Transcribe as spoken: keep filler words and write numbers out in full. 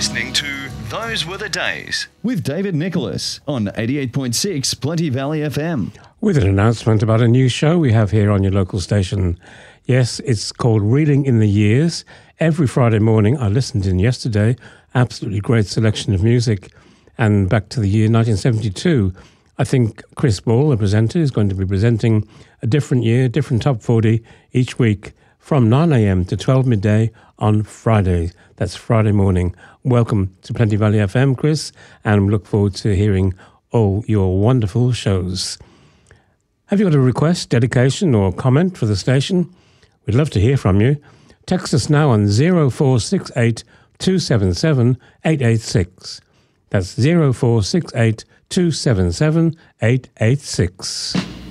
listening to Those Were the Days with David Nicholas on eighty-eight point six Plenty Valley F M. With an announcement about a new show we have here on your local station. Yes, it's called Reeling in the Years. Every Friday morning, I listened in yesterday. Absolutely great selection of music. And back to the year nineteen seventy-two, I think Chris Ball, the presenter, is going to be presenting a different year, different top forty each week from nine a.m. to twelve midday on Friday. That's Friday morning. Welcome to Plenty Valley F M, Chris, and look forward to hearing all your wonderful shows. Have you got a request, dedication or comment for the station? We'd love to hear from you. Text us now on zero four six eight two seven seven eight eight six. That's zero four six eight two seven seven eight eight six.